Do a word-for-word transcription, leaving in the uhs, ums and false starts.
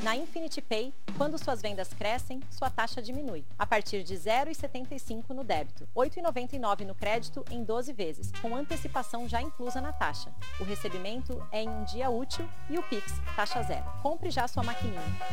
Na Infinity Pay, quando suas vendas crescem, sua taxa diminui. A partir de zero vírgula setenta e cinco no débito, oito vírgula noventa e nove no crédito em doze vezes, com antecipação já inclusa na taxa. O recebimento é em um dia útil e o Pix, taxa zero. Compre já sua maquininha.